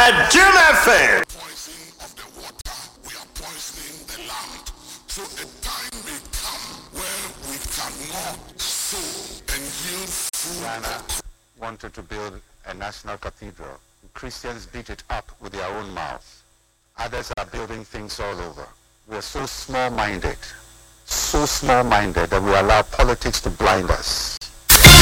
at Jim FM. Poisoning of the water, we are poisoning the land. So a time may come where we cannot sow and yield fruit. Ghana wanted to build a national cathedral. Christians beat it up with their own mouths. Others are building things all over. We are so small-minded that we allow politics to blind us.